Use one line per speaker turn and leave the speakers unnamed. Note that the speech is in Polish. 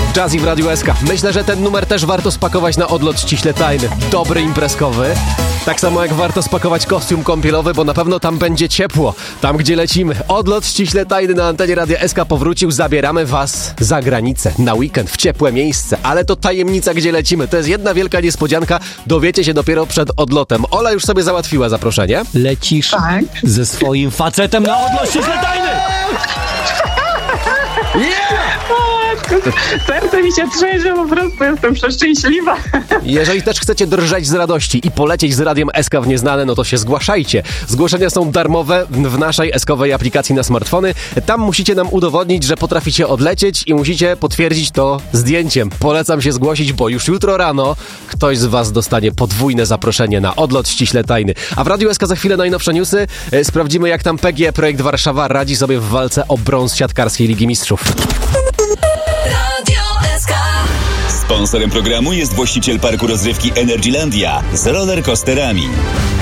Jazzy w Radiu SK. Myślę, że ten numer też warto spakować na odlot ściśle tajny. Dobry imprezkowy. Tak samo jak warto spakować kostium kąpielowy, bo na pewno tam będzie ciepło. Tam, gdzie lecimy. Odlot ściśle tajny na antenie Radia SK powrócił. Zabieramy was za granicę, na weekend, w ciepłe miejsce. Ale to tajemnica, gdzie lecimy. To jest jedna wielka niespodzianka. Dowiecie się dopiero przed odlotem. Ola już sobie załatwiła zaproszenie.
Lecisz ze swoim facetem na odlot ściśle tajny!
Serce mi się trzęsie, po prostu jestem przeszczęśliwa.
Jeżeli też chcecie drżeć z radości i polecieć z Radiem SK w nieznane, no to się zgłaszajcie. Zgłoszenia są darmowe w naszej SK-owej aplikacji na smartfony. Tam musicie nam udowodnić, że potraficie odlecieć i musicie potwierdzić to zdjęciem. Polecam się zgłosić, bo już jutro rano ktoś z was dostanie podwójne zaproszenie na odlot ściśle tajny. A w Radiu SK za chwilę najnowsze newsy. Sprawdzimy, jak tam PGE Projekt Warszawa radzi sobie w walce o brąz siatkarskiej Ligi Mistrzów.
Sponsorem programu jest właściciel parku rozrywki Energylandia z rollercoasterami.